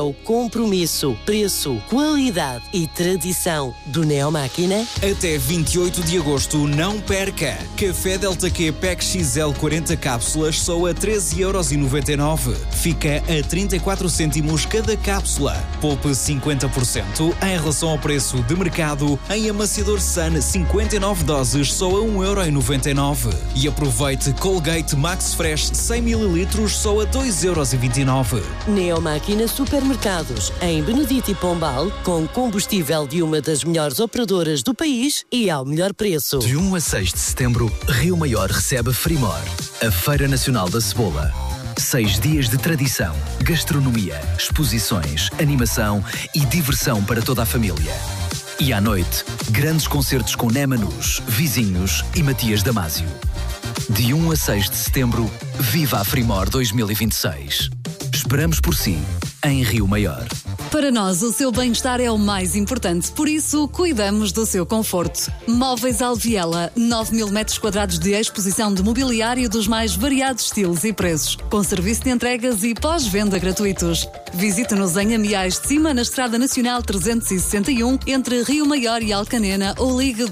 O compromisso, preço, qualidade e tradição do Neomáquina. Até 28 de agosto, não perca! Café Delta Q Pack XL 40 cápsulas só a 13,99€. Fica a 34 cêntimos cada cápsula. Poupe 50% em relação ao preço de mercado em amaciador Sun 59 doses só a 1,99€. E aproveite Colgate Max Fresh 100 ml só a 2,29€. Neomáquina Supermercados, em Benedito e Pombal, com combustível de uma das melhores operadoras do país e ao melhor preço. De 1 a 6 de setembro, Rio Maior recebe Frimor, a Feira Nacional da Cebola. 6 dias de tradição, gastronomia, exposições, animação e diversão para toda a família. E à noite, grandes concertos com Némanos, Vizinhos e Matias Damasio. De 1 a 6 de setembro, viva a Frimor 2026. Esperamos por si, em Rio Maior. Para nós, o seu bem-estar é o mais importante, por isso cuidamos do seu conforto. Móveis Alviela, 9.000 metros quadrados de exposição de mobiliário dos mais variados estilos e preços, com serviço de entregas e pós-venda gratuitos. Visite-nos em Amiais de Cima, na Estrada Nacional 361, entre Rio Maior e Alcanena, ou ligue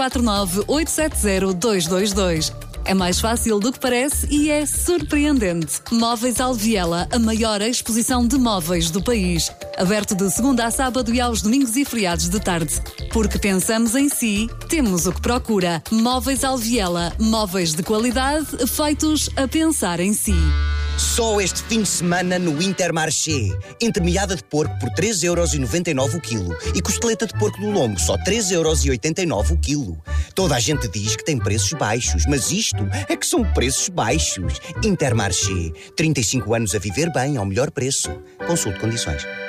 249-870-222. É mais fácil do que parece e é surpreendente. Móveis Alviela, a maior exposição de móveis do país. Aberto de segunda a sábado e aos domingos e feriados de tarde. Porque pensamos em si, temos o que procura. Móveis Alviela, móveis de qualidade feitos a pensar em si. Só este fim de semana no Intermarché. Entremeada de porco por 3,99€ o quilo. E costeleta de porco do lombo, só 3,89€ o quilo. Toda a gente diz que tem preços baixos, mas isto é que são preços baixos. Intermarché. 35 anos a viver bem ao melhor preço. Consulte condições.